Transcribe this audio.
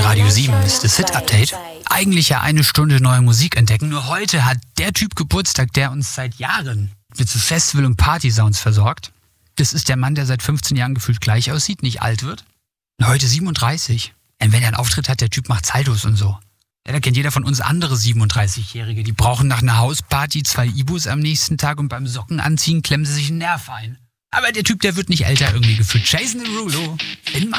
Radio 7 ist das Hit-Update. Eigentlich ja eine Stunde neue Musik entdecken. Nur heute hat der Typ Geburtstag, der uns seit Jahren mit so Festival- und Party-Sounds versorgt. Das ist der Mann, der seit 15 Jahren gefühlt gleich aussieht, nicht alt wird. Und heute 37. Und wenn er einen Auftritt hat, der Typ macht Saltos und so. Ja, da kennt jeder von uns andere 37-Jährige. Die brauchen nach einer Hausparty 2 Ibus am nächsten Tag und beim Sockenanziehen klemmen sie sich einen Nerv ein. Aber der Typ, der wird nicht älter irgendwie gefühlt. Jason Derulo in